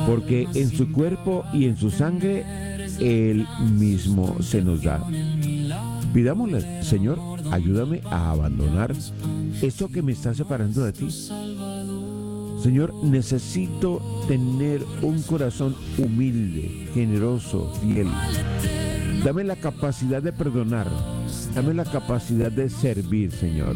porque en su cuerpo y en su sangre Él mismo se nos da. Pidámosle, Señor, ayúdame a abandonar eso que me está separando de ti. Señor, necesito tener un corazón humilde, generoso, fiel. Dame la capacidad de perdonar. Dame la capacidad de servir, Señor.